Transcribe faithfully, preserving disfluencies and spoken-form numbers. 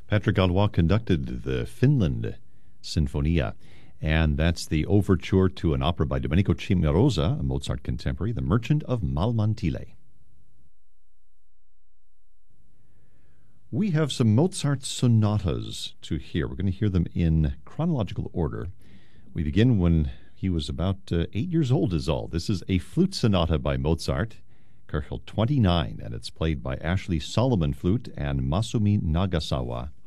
Patrick Galois conducted the Finland Sinfonia, and that's the overture to an opera by Domenico Cimarosa, a Mozart contemporary, The Merchant of Malmantile. We have some Mozart sonatas to hear. We're going to hear them in chronological order. We begin when he was about uh, eight years old is all. This is a flute sonata by Mozart, Köchel twenty-nine, and it's played by Ashley Solomon flute and Masumi Nagasawa